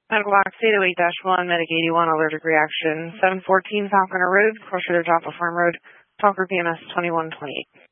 Medical box 808-1, Medic 81, allergic reaction, 714 Falconer Road, Crossroads off of Farm Road, Talker PMS 2128.